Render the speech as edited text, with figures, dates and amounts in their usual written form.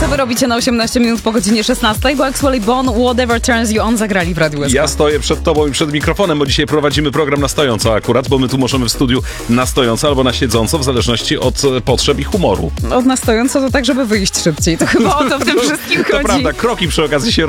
wy robicie na 18 minut po godzinie 16, bo Axwell i Bon, Whatever Turns You On zagrali w Radiu SK. Ja stoję przed tobą i przed mikrofonem, bo dzisiaj prowadzimy program na stojąco akurat, bo my tu możemy w studiu na stojąco albo na siedząco, w zależności od potrzeb i humoru. Od na stojąco to tak, żeby wyjść szybciej. To chyba o to w tym wszystkim To chodzi. prawda, kroki przy okazji się